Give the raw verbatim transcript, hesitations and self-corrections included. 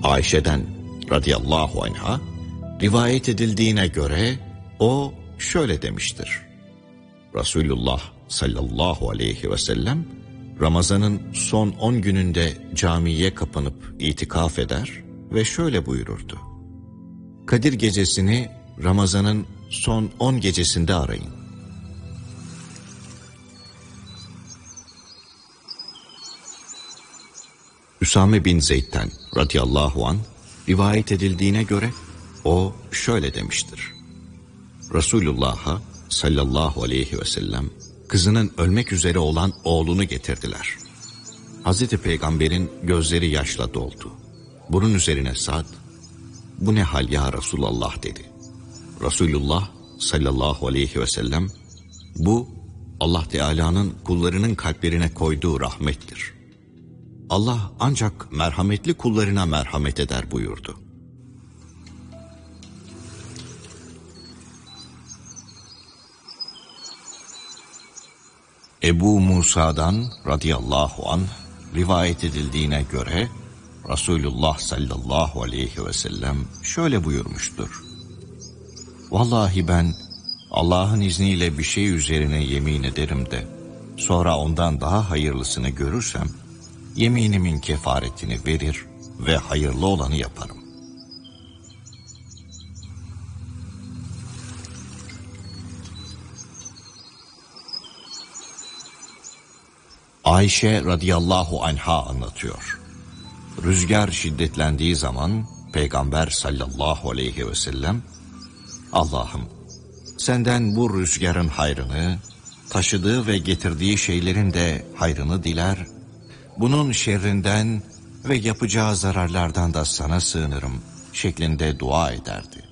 Ayşe'den radıyallahu anha rivayet edildiğine göre o şöyle demiştir. Resulullah sallallahu aleyhi ve sellem Ramazan'ın son on gününde camiye kapanıp itikaf eder ve şöyle buyururdu. Kadir gecesini Ramazan'ın son on gecesinde arayın. Üsame bin Zeyd'den radıyallahu an rivayet edildiğine göre o şöyle demiştir. Resulullah'a sallallahu aleyhi ve sellem kızının ölmek üzere olan oğlunu getirdiler. Hazreti Peygamber'in gözleri yaşla doldu. Bunun üzerine Sa'd, "Bu ne hal ya Resulallah?" dedi. Resulullah sallallahu aleyhi ve sellem, "Bu Allah Teala'nın kullarının kalplerine koyduğu rahmettir. Allah ancak merhametli kullarına merhamet eder" buyurdu. Ebu Musa'dan radıyallahu anh rivayet edildiğine göre Resulullah sallallahu aleyhi ve sellem şöyle buyurmuştur. Vallahi ben Allah'ın izniyle bir şey üzerine yemin ederim de sonra ondan daha hayırlısını görürsem yeminimin kefaretini verir ve hayırlı olanı yaparım. Ayşe radıyallahu anha anlatıyor. Rüzgar şiddetlendiği zaman Peygamber sallallahu aleyhi ve sellem, "Allah'ım senden bu rüzgarın hayrını, taşıdığı ve getirdiği şeylerin de hayrını diler, bunun şerrinden ve yapacağı zararlardan da sana sığınırım" şeklinde dua ederdi.